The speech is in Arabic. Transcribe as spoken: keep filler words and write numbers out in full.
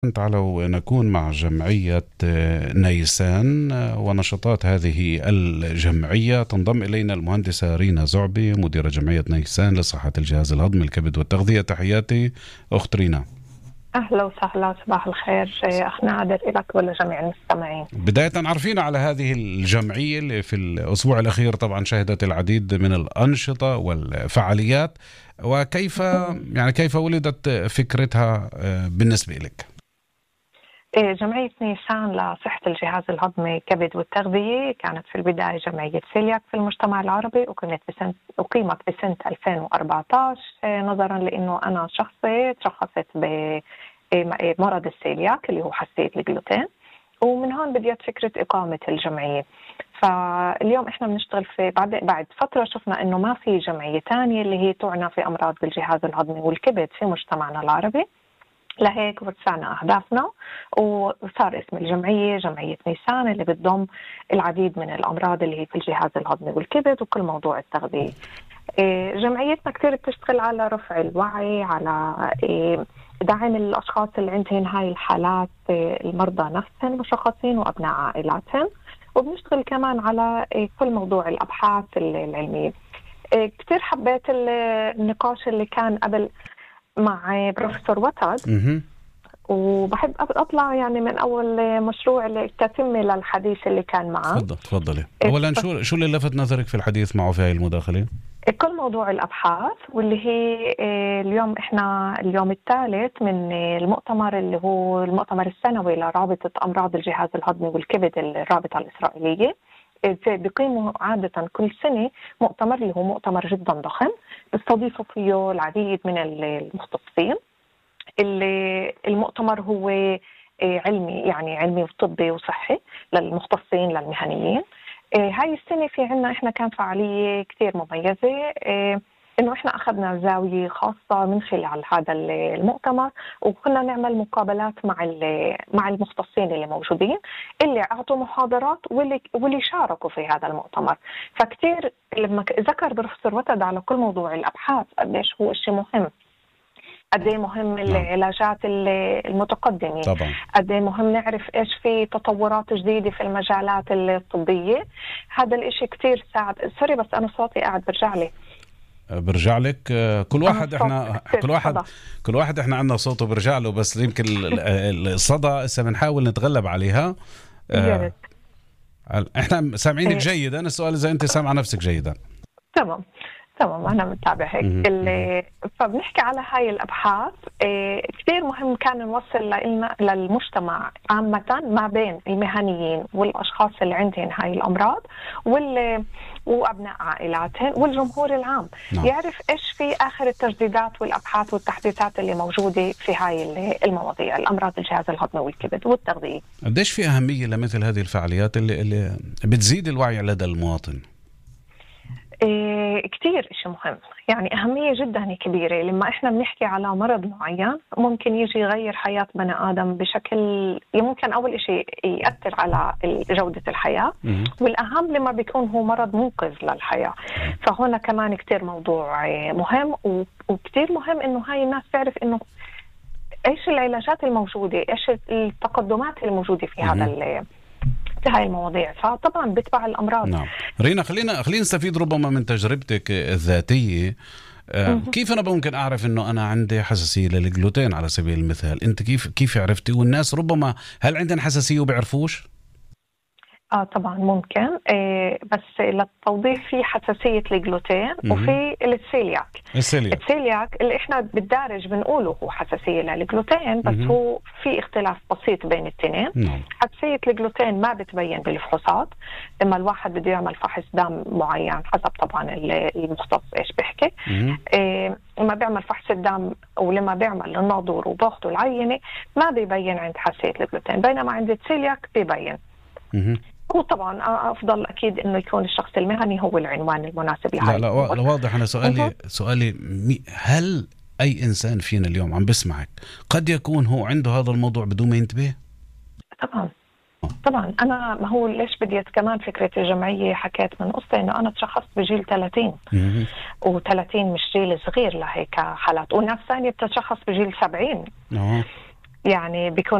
تعالوا نكون مع جمعية نيسان ونشاطات هذه الجمعية. تنضم إلينا المهندسة رينا زعبي مديرة جمعية نيسان لصحة الجهاز الهضمي الكبد والتغذية. تحياتي أخت رينا. أهلا وسهلا، صباح الخير أخ نادر لك ولجميع المستمعين. بداية عرفينا على هذه الجمعية اللي في الأسبوع الأخير طبعا شهدت العديد من الأنشطة والفعاليات، وكيف يعني كيف ولدت فكرتها بالنسبة لك؟ جمعية نيسان لصحة الجهاز الهضمي الكبد والتغذية كانت في البداية جمعية سيلياك في المجتمع العربي، وكانت بسنة أقيمت بسنة ألفين وأربعة عشر نظرا لأنه أنا شخصي تشخصت بمرض السيلياك اللي هو حساسية الجلوتين، ومن هون بديت فكرة إقامة الجمعية. فاليوم إحنا بنشتغل في بعد بعد فترة شفنا إنه ما في جمعية تانية اللي هي تعنى في أمراض بالجهاز الهضمي والكبد في مجتمعنا العربي، لهيك وسعنا أهدافنا وصار اسم الجمعية جمعية نيسان اللي بتضم العديد من الأمراض اللي هي في الجهاز الهضمي والكبد وكل موضوع التغذية. جمعيتنا كتير بتشتغل على رفع الوعي، على دعم الأشخاص اللي عندهم هاي الحالات، المرضى نفسهم مشخصين وأبناء عائلاتهم، وبنشتغل كمان على كل موضوع الأبحاث العلمية. كتير حبيت النقاش اللي كان قبل مع بروفيسور وتد، وبحب أطلع يعني من أول مشروع التتمة للحديث اللي كان معه. تفضل تفضلي. أولا شو شو اللي لفت نظرك في الحديث معه في هاي المداخلة؟ كل موضوع الأبحاث، واللي هي اليوم إحنا اليوم الثالث من المؤتمر اللي هو المؤتمر السنوي لرابطة أمراض الجهاز الهضمي والكبد الرابطة الإسرائيلية. بيقيموا عادة كل سنة مؤتمر اللي هو مؤتمر جدا ضخم بيستضيفوا فيه العديد من المختصين. المؤتمر هو علمي، يعني علمي وطبي وصحي للمختصين للمهنيين. هاي السنة في عنا إحنا كان فعالية كتير مميزة، إنه إحنا أخذنا زاوية خاصة من خلال هذا المؤتمر، وكنا نعمل مقابلات مع مع المختصين اللي موجودين اللي أعطوا محاضرات واللي واللي شاركوا في هذا المؤتمر. فكتير لما ذكر بروفيسور وتد على كل موضوع الأبحاث قديش هو شيء مهم، قد ايه مهم العلاجات المتقدمة، طبعا قد ايه مهم نعرف ايش في تطورات جديدة في المجالات الطبية. هذا الاشي كتير ساعد. سوري بس انا صوتي قاعد برجع لي برجع لك. كل واحد احنا كل واحد صدى. كل واحد احنا عندنا صوته برجع له، بس يمكن الصدى هسه بنحاول نتغلب عليها. اه احنا سامعينك جيدا. انا السؤال اذا انت سامعه نفسك جيدا. تمام تمام أنا متابع هيك. اللي فبنحكي على هاي الأبحاث، إيه كتير مهم كان نوصل لنا للمجتمع عامة ما بين المهنيين والأشخاص اللي عندهم هاي الأمراض واللي وأبناء عائلاتهم والجمهور العام. نعم. يعرف إيش في آخر التجديدات والأبحاث والتحديثات اللي موجودة في هاي المواضيع الأمراض الجهاز الهضمي والكبد والتغذية. قديش في أهمية لمثل هذه الفعاليات اللي, اللي بتزيد الوعي لدى المواطن؟ إيه كتير إشي مهم، يعني أهمية جدا كبيرة. لما إحنا بنحكي على مرض معين ممكن يجي يغير حياة بني آدم بشكل، ممكن أول إشي يأثر على جودة الحياة، والأهم لما بيكون هو مرض منقذ للحياة. فهنا كمان كتير موضوع مهم، وكتير مهم إنه هاي الناس تعرف إنه إيش العلاجات الموجودة، إيش التقدمات الموجودة في هذا ال في هاي المواضيع. فطبعا بتبع الأمراض. نعم. رينا، خلينا خلينا نستفيد ربما من تجربتك الذاتية. آه كيف أنا ممكن أعرف إنه أنا عندي حساسية للجلوتين على سبيل المثال؟ أنت كيف كيف عرفتي؟ والناس ربما هل عندنا حساسية وبيعرفوش؟ اه طبعا ممكن، إيه بس للتوضيح في حساسية الجلوتين وفي السيلياك. السيلياك. السيلياك اللي احنا بالدارج بنقوله هو حساسية للجلوتين، بس مم. هو في اختلاف بسيط بين الاثنين. حساسية الجلوتين ما بتبين بالفحوصات، لما الواحد بده يعمل فحص دم معين حسب طبعا المختص ايش بيحكي. إيه لما بيعمل فحص الدم ولما بيعمل الناظور وباخده العينة ما بيبين عند حساسية الجلوتين، بينما عند السيلياك بيبين. مم. هو طبعا أفضل أكيد إنه يكون الشخص المهني هو العنوان المناسب لهذا. لا لا واضح. أنا سؤالي سؤالي هل أي إنسان فينا اليوم عم بسمعك قد يكون هو عنده هذا الموضوع بدون ما ينتبه؟ طبعا طبعا. أنا ما هو ليش بديت كمان فكرة الجمعية، حكيت من قصة إنه أنا تشخصت بجيل ثلاثين، وثلاثين مش جيل صغير لهيك حالات، وناس ثانية بتتشخص بجيل سبعين. يعني بيكون